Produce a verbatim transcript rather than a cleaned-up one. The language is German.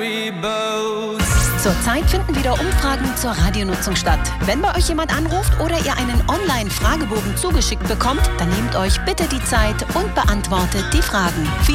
Zurzeit finden wieder Umfragen zur Radionutzung statt. Wenn bei euch jemand anruft oder ihr einen Online-Fragebogen zugeschickt bekommt, dann nehmt euch bitte die Zeit und beantwortet die Fragen.